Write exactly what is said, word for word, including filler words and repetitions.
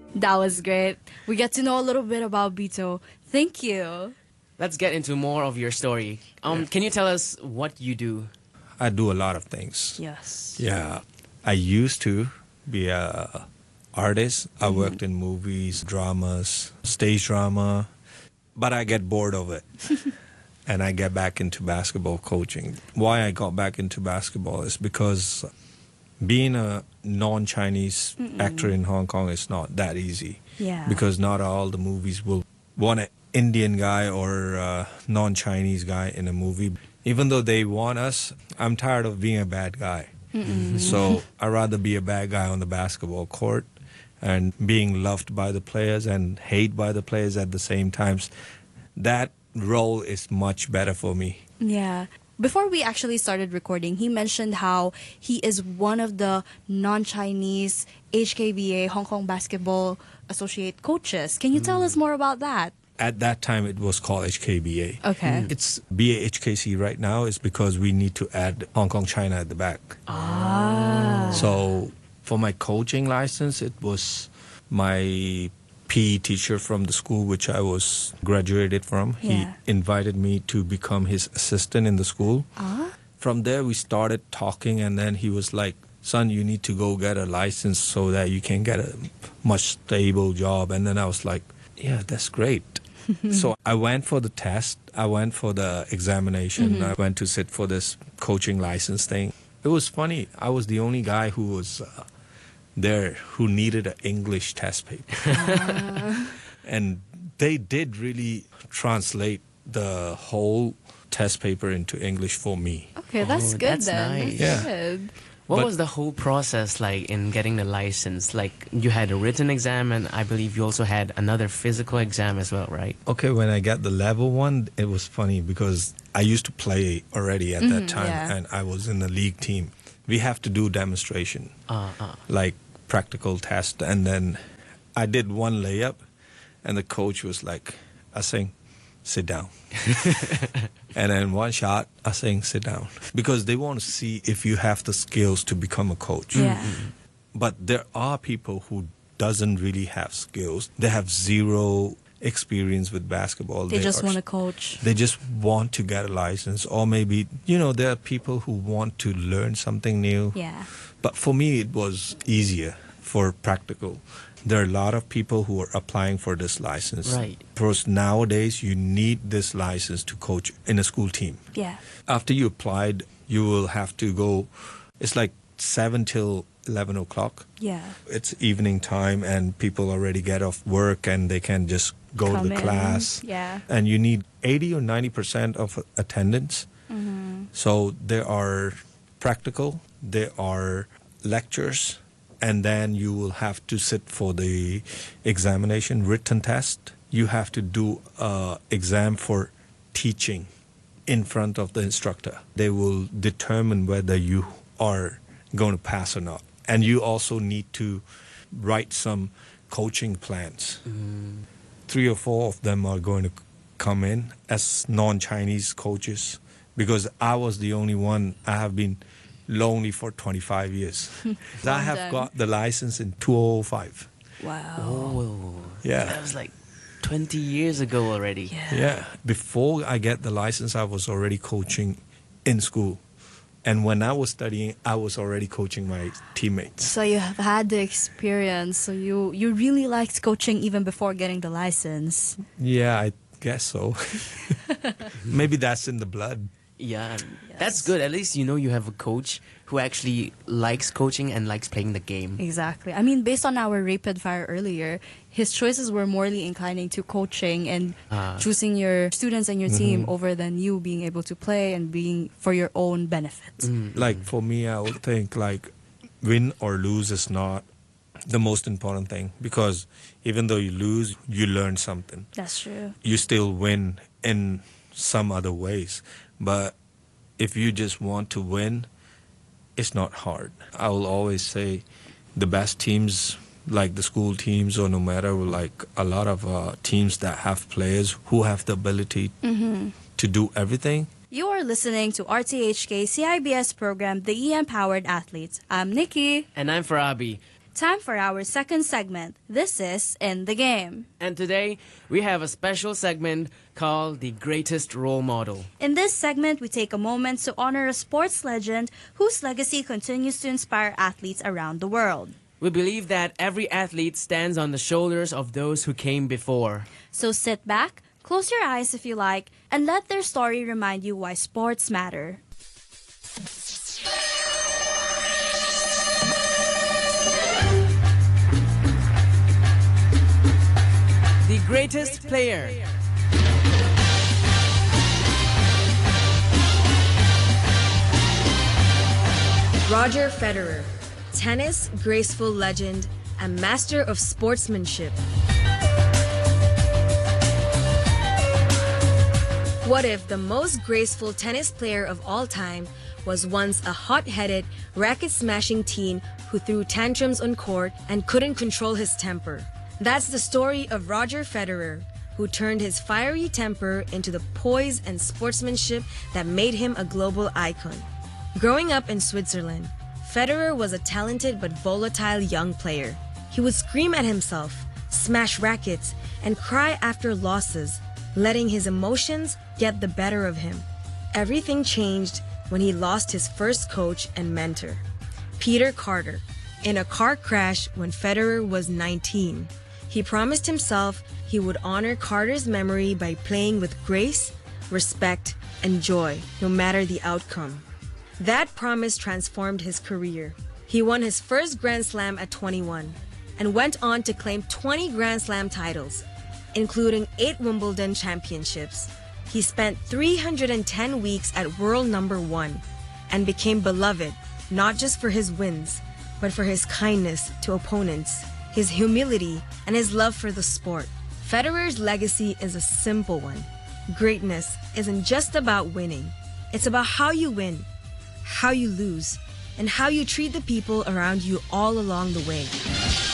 That was great. We get to know a little bit about Bito. Thank you. Let's get into more of your story. Um, Can you tell us what you do? I do a lot of things. Yes. Yeah. I used to be a artist. I Mm-hmm. worked in movies, dramas, stage drama, but I get bored of it. And I get back into basketball coaching. Why I got back into basketball is because being a non-Chinese Mm-mm. actor in Hong Kong is not that easy. Yeah. Because not all the movies will want an Indian guy or a non-Chinese guy in a movie. Even though they want us, I'm tired of being a bad guy. Mm-mm. So I'd rather be a bad guy on the basketball court and being loved by the players and hated by the players at the same time. That role is much better for me. Yeah. Before we actually started recording, he mentioned how he is one of the non-Chinese H K B A, Hong Kong Basketball Associate coaches. Can you tell us more about that? At that time, it was called H K B A. Okay. It's B A H K C right now is because we need to add Hong Kong, China at the back. Ah. So for my coaching license, it was my P E teacher from the school which I was graduated from. Yeah. He invited me to become his assistant in the school. Ah. From there, we started talking, and then he was like, son, you need to go get a license so that you can get a much stable job. And then I was like, yeah, that's great. So I went for the test. I went for the examination. Mm-hmm. I went to sit for this coaching license thing. It was funny. I was the only guy who was uh, there who needed an English test paper. Ah. And they did really translate the whole test paper into English for me. Okay, that's Oh, good that's then. nice. That's Yeah. good. What But- was the whole process like in getting the license? Like, you had a written exam, and I believe you also had another physical exam as well, right? Okay, when I got the level one, it was funny because I used to play already at that Mhm, time, yeah. and I was in the league team. We have to do demonstration, Uh, uh. like practical test, and then I did one layup, and the coach was like, I saying, sit down. And then one shot, I saying, sit down. Because they want to see if you have the skills to become a coach. Yeah. But there are people who doesn't really have skills. They have zero experience with basketball. They just are- want to coach. They just want to get a license, or maybe, you know, there are people who want to learn something new. Yeah. But for me, it was easier for practical. There are a lot of people who are applying for this license. Right. Because nowadays, you need this license to coach in a school team. Yeah. After you applied, you will have to go, it's like seven till eleven o'clock. Yeah. It's evening time, and people already get off work, and they can just go Come to the in. class. Yeah. And you need eighty or ninety percent of attendance. Mm-hmm. So there are practical, there are lectures, and then you will have to sit for the examination, written test. You have to do a exam for teaching in front of the instructor. They will determine whether you are going to pass or not. And you also need to write some coaching plans. Mm. Three or four of them are going to come in as non-Chinese coaches, because I was the only one. I have been lonely for twenty-five years. I Well have done. got the license in two thousand five. Wow. Oh, Yeah. That was like twenty years ago already. Yeah. Yeah. Before I get the license, I was already coaching in school. And when I was studying, I was already coaching my teammates. So you have had the experience. So you, you really liked coaching even before getting the license. Yeah, I guess so. Maybe that's in the blood. Yeah, Yes. that's good. At least you know you have a coach who actually likes coaching and likes playing the game. Exactly. I mean, based on our rapid fire earlier, his choices were morely inclining to coaching and Ah. choosing your students and your team over than you being able to play and being for your own benefit. Mm. Like for me, I would think like win or lose is not the most important thing, because even though you lose, you learn something. That's true. You still win in some other ways. But if you just want to win, it's not hard. I will always say the best teams, like the school teams or no matter, like a lot of uh, teams that have players who have the ability Mm-hmm. to do everything. You are listening to R T H K C I B S program, The E M Powered Athletes. I'm Nikki. And I'm Farabi. Time for our second segment. This is In the Game. And today, we have a special segment called The Greatest Role Model. In this segment, we take a moment to honor a sports legend whose legacy continues to inspire athletes around the world. We believe that every athlete stands on the shoulders of those who came before. So sit back, close your eyes if you like, and let their story remind you why sports matter. The greatest player. Roger Federer, tennis graceful legend and master of sportsmanship. What if the most graceful tennis player of all time was once a hot-headed, racket-smashing teen who threw tantrums on court and couldn't control his temper? That's the story of Roger Federer, who turned his fiery temper into the poise and sportsmanship that made him a global icon. Growing up in Switzerland, Federer was a talented but volatile young player. He would scream at himself, smash rackets, and cry after losses, letting his emotions get the better of him. Everything changed when he lost his first coach and mentor, Peter Carter, in a car crash when Federer was nineteen. He promised himself he would honor Carter's memory by playing with grace, respect, and joy, no matter the outcome. That promise transformed his career. He won his first Grand Slam at twenty-one and went on to claim twenty Grand Slam titles, including eight Wimbledon championships. He spent three hundred ten weeks at world number one and became beloved not just for his wins, but for his kindness to opponents, his humility, and his love for the sport. Federer's legacy is a simple one. Greatness isn't just about winning. It's about how you win, how you lose, and how you treat the people around you all along the way.